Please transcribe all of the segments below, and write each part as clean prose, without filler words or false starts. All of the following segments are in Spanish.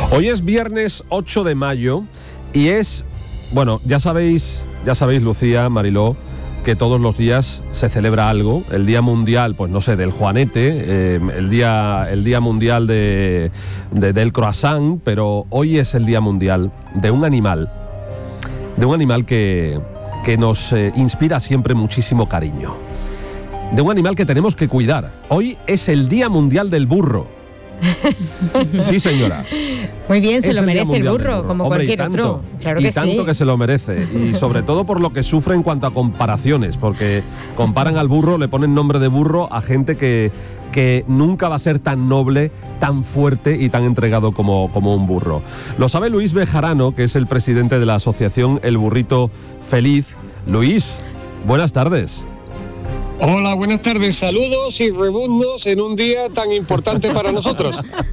Hoy es viernes 8 de mayo y es, bueno, ya sabéis Lucía, Mariló, que todos los días se celebra algo. El Día Mundial, pues no sé, del Juanete, el día Mundial del croissant, pero hoy es el Día Mundial de un animal que nos inspira siempre muchísimo cariño, de un animal que tenemos que cuidar. Hoy es el Día Mundial del burro. Sí, señora. Muy bien, se lo merece el burro, como hombre, cualquier otro. Claro que sí. Y tanto que se lo merece. Y sobre todo por lo que sufre en cuanto a comparaciones, porque comparan al burro, le ponen nombre de burro a gente que nunca va a ser tan noble, tan fuerte y tan entregado como un burro. Lo sabe Luis Bejarano, que es el presidente de la asociación El Burrito Feliz. Luis, buenas tardes. Hola, buenas tardes. Saludos y rebuznos en un día tan importante para nosotros.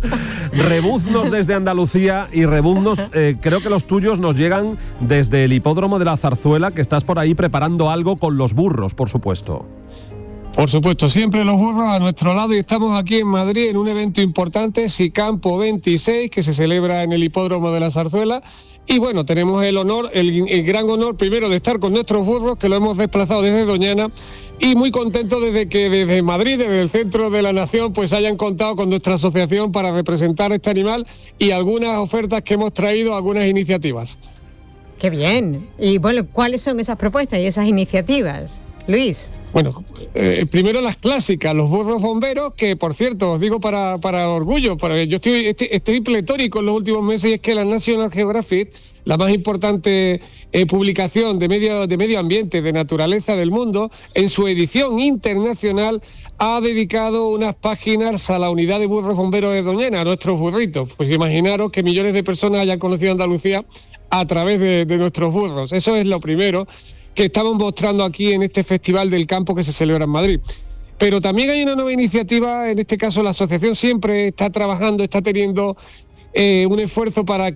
Rebuznos desde Andalucía y rebuznos, creo que los tuyos nos llegan desde el hipódromo de la Zarzuela, que estás por ahí preparando algo con los burros, por supuesto. Por supuesto, siempre los burros a nuestro lado, y estamos aquí en Madrid en un evento importante, SICAMPO 26, que se celebra en el hipódromo de la Zarzuela. Y bueno, tenemos el gran honor primero de estar con nuestros burros, que lo hemos desplazado desde Doñana, y muy contentos desde que desde Madrid, desde el centro de la nación, pues hayan contado con nuestra asociación para representar este animal y algunas ofertas que hemos traído, algunas iniciativas. ¡Qué bien! Y bueno, ¿cuáles son esas propuestas y esas iniciativas, Luis? Bueno, primero las clásicas, los burros bomberos, que por cierto, os digo para orgullo, yo estoy pletórico en los últimos meses, y es que la National Geographic, la más importante publicación de medio ambiente, de naturaleza del mundo, en su edición internacional ha dedicado unas páginas a la unidad de burros bomberos de Doñana, a nuestros burritos. Pues imaginaros que millones de personas hayan conocido Andalucía a través de nuestros burros. Eso es lo primero que estamos mostrando aquí en este Festival del Campo que se celebra en Madrid. Pero también hay una nueva iniciativa, en este caso la asociación siempre está trabajando, está teniendo un esfuerzo para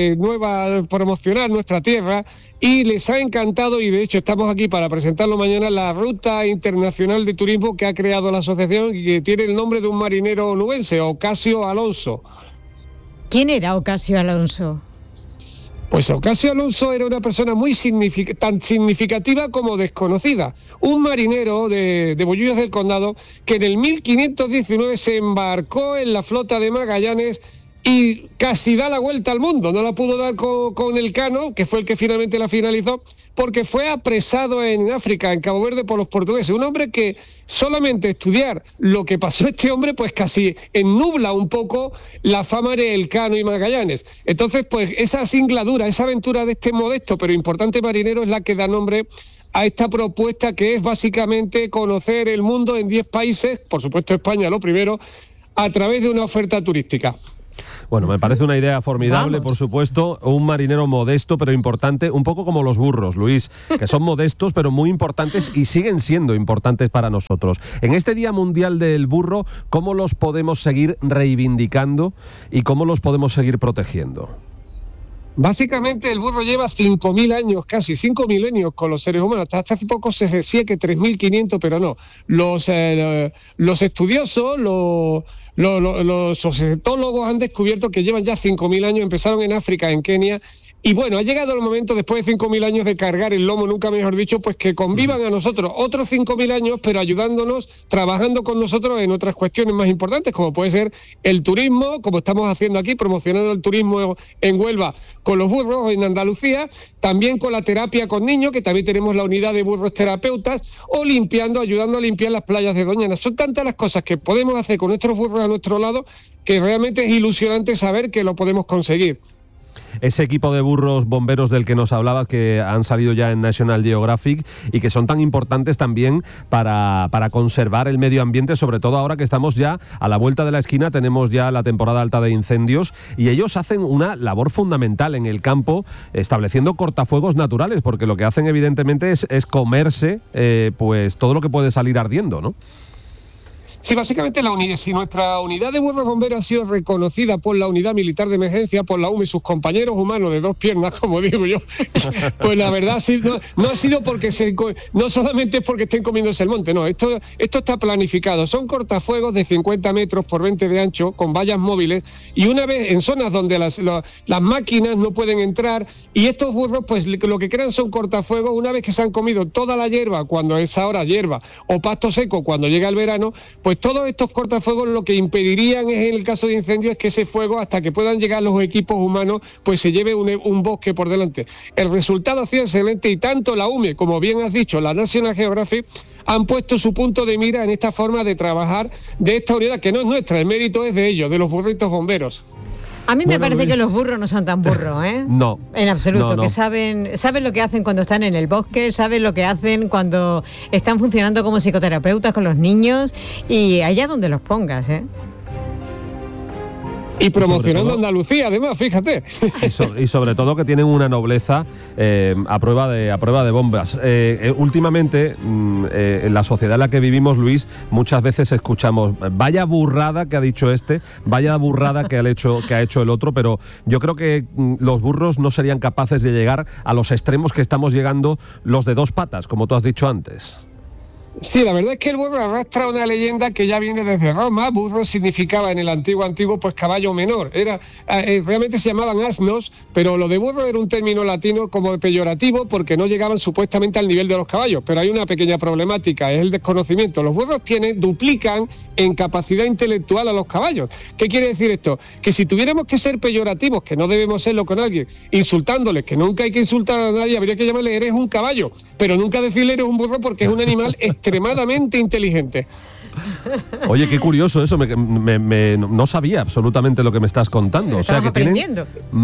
promocionar nuestra tierra, y les ha encantado, y de hecho estamos aquí para presentarlo mañana, la Ruta Internacional de Turismo que ha creado la asociación y que tiene el nombre de un marinero onubense, Ocasio Alonso. ¿Quién era Ocasio Alonso? Pues Ocasio Alonso era una persona tan significativa como desconocida. Un marinero de Bollullos del Condado que en el 1519 se embarcó en la flota de Magallanes y casi da la vuelta al mundo. No la pudo dar con el Cano, que fue el que finalmente la finalizó, porque fue apresado en África, en Cabo Verde, por los portugueses. Un hombre que solamente estudiar lo que pasó este hombre, pues casi ennubla un poco la fama de Elcano y Magallanes. Entonces, pues esa singladura, esa aventura de este modesto pero importante marinero es la que da nombre a esta propuesta, que es básicamente conocer el mundo en 10 países, por supuesto España lo primero, a través de una oferta turística. Bueno, me parece una idea formidable, por supuesto, un marinero modesto pero importante, un poco como los burros, Luis, que son modestos pero muy importantes y siguen siendo importantes para nosotros. En este Día Mundial del Burro, ¿cómo los podemos seguir reivindicando y cómo los podemos seguir protegiendo? Básicamente el burro lleva 5.000 años, casi 5 milenios con los seres humanos. Hasta hace poco se decía que 3.500, pero no. Los estudiosos, los societólogos han descubierto que llevan ya 5.000 años, empezaron en África, en Kenia. Y bueno, ha llegado el momento, después de 5.000 años de cargar el lomo, nunca mejor dicho, pues que convivan a nosotros otros 5.000 años, pero ayudándonos, trabajando con nosotros en otras cuestiones más importantes, como puede ser el turismo, como estamos haciendo aquí, promocionando el turismo en Huelva con los burros, en Andalucía, también con la terapia con niños, que también tenemos la unidad de burros terapeutas, o ayudando a limpiar las playas de Doñana. Son tantas las cosas que podemos hacer con nuestros burros a nuestro lado, que realmente es ilusionante saber que lo podemos conseguir. Ese equipo de burros bomberos del que nos hablabas, que han salido ya en National Geographic y que son tan importantes también para conservar el medio ambiente, sobre todo ahora que estamos ya a la vuelta de la esquina, tenemos ya la temporada alta de incendios, y ellos hacen una labor fundamental en el campo, estableciendo cortafuegos naturales, porque lo que hacen evidentemente es comerse pues todo lo que puede salir ardiendo, ¿no? Sí, básicamente si nuestra unidad de burros bomberos ha sido reconocida por la Unidad Militar de Emergencia, por la UME y sus compañeros humanos de dos piernas, como digo yo, pues la verdad sí, no ha sido porque no solamente es porque estén comiéndose el monte, no, esto está planificado. Son cortafuegos de 50 metros por 20 de ancho, con vallas móviles, y una vez en zonas donde las máquinas no pueden entrar, y estos burros pues lo que crean son cortafuegos. Una vez que se han comido toda la hierba, cuando es ahora hierba, o pasto seco cuando llega el verano, pues todos estos cortafuegos lo que impedirían es, en el caso de incendio, es que ese fuego, hasta que puedan llegar los equipos humanos, pues se lleve un bosque por delante. El resultado ha sido excelente, y tanto la UME como bien has dicho la National Geographic han puesto su punto de mira en esta forma de trabajar de esta unidad, que no es nuestra, el mérito es de ellos, de los burritos bomberos. A mí me parece que los burros no son tan burros, ¿eh? No. En absoluto, no. que saben lo que hacen cuando están en el bosque, saben lo que hacen cuando están funcionando como psicoterapeutas con los niños, y allá donde los pongas, ¿eh? Y promocionando Andalucía, además, fíjate. Y sobre todo que tienen una nobleza a prueba de bombas. Últimamente, en la sociedad en la que vivimos, Luis, muchas veces escuchamos, vaya burrada que ha dicho este, vaya burrada que ha hecho el otro, pero yo creo que los burros no serían capaces de llegar a los extremos que estamos llegando los de dos patas, como tú has dicho antes. Sí, la verdad es que el burro arrastra una leyenda que ya viene desde Roma. Burro significaba en el antiguo pues caballo menor. Realmente se llamaban asnos, pero lo de burro era un término latino como peyorativo, porque no llegaban supuestamente al nivel de los caballos. Pero hay una pequeña problemática, es el desconocimiento. Los burros duplican en capacidad intelectual a los caballos. ¿Qué quiere decir esto? Que si tuviéramos que ser peyorativos, que no debemos serlo con alguien, insultándoles, que nunca hay que insultar a nadie, habría que llamarle eres un caballo, pero nunca decirle eres un burro, porque es un animal extremadamente inteligente. Oye, qué curioso eso, no sabía absolutamente lo que me estás contando. O sea, que tienen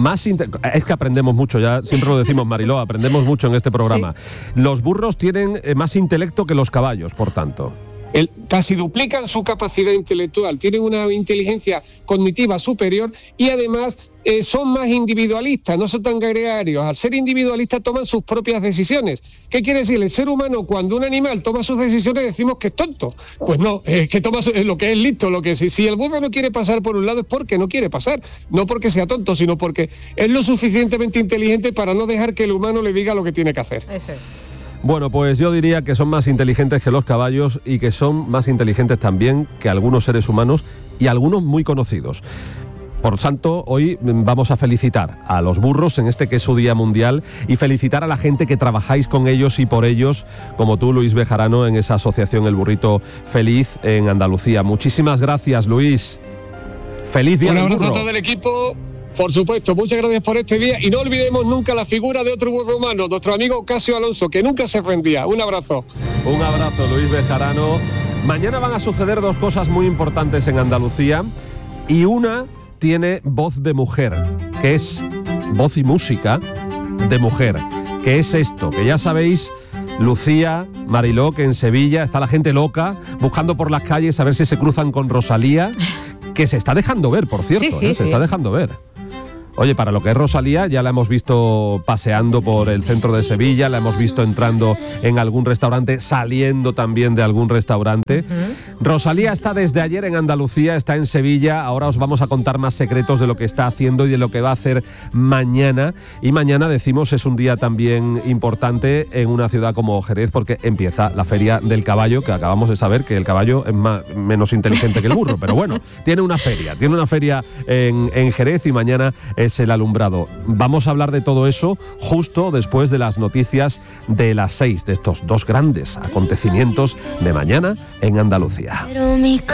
es que aprendemos mucho, ya siempre lo decimos, Mariló, aprendemos mucho en este programa. Sí. Los burros tienen más intelecto que los caballos, por tanto. Casi duplican su capacidad intelectual, tienen una inteligencia cognitiva superior, y además son más individualistas, no son tan gregarios. Al ser individualistas toman sus propias decisiones. ¿Qué quiere decir? El ser humano, cuando un animal toma sus decisiones, decimos que es tonto. Pues no, es que toma lo que es listo. Si el burro no quiere pasar por un lado es porque no quiere pasar, no porque sea tonto, sino porque es lo suficientemente inteligente para no dejar que el humano le diga lo que tiene que hacer. Eso es. Bueno, pues yo diría que son más inteligentes que los caballos, y que son más inteligentes también que algunos seres humanos, y algunos muy conocidos. Por tanto, hoy vamos a felicitar a los burros en este que es su Día Mundial, y felicitar a la gente que trabajáis con ellos y por ellos, como tú, Luis Bejarano, en esa asociación El Burrito Feliz en Andalucía. Muchísimas gracias, Luis. Feliz Día del Burro. Un abrazo a todo el equipo. Por supuesto, muchas gracias por este día, y no olvidemos nunca la figura de otro burro humano, nuestro amigo Casio Alonso, que nunca se rendía. Un abrazo. Un abrazo, Luis Bejarano. Mañana van a suceder dos cosas muy importantes en Andalucía, y una tiene voz de mujer, que es voz y música de mujer, que es esto, que ya sabéis, Lucía, Mariló, que en Sevilla está la gente loca buscando por las calles a ver si se cruzan con Rosalía, que se está dejando ver, por cierto, se está dejando ver. Oye, para lo que es Rosalía, ya la hemos visto paseando por el centro de Sevilla, la hemos visto entrando en algún restaurante, saliendo también de algún restaurante. Rosalía está desde ayer en Andalucía, está en Sevilla. Ahora os vamos a contar más secretos de lo que está haciendo y de lo que va a hacer mañana. Y mañana, decimos, es un día también importante en una ciudad como Jerez, porque empieza la Feria del Caballo, que acabamos de saber que el caballo es menos inteligente que el burro, pero bueno, tiene una feria en Jerez, y mañana es el alumbrado. Vamos a hablar de todo eso justo después de las noticias de las 6, de estos dos grandes acontecimientos de mañana en Andalucía.